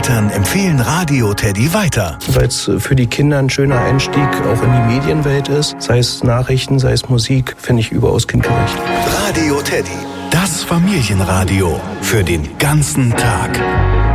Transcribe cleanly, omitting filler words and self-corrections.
Eltern empfehlen Radio Teddy weiter. Weil es für die Kinder ein schöner Einstieg auch in die Medienwelt ist. Sei es Nachrichten, sei es Musik, finde ich überaus kindgerecht. Radio Teddy, das Familienradio für den ganzen Tag.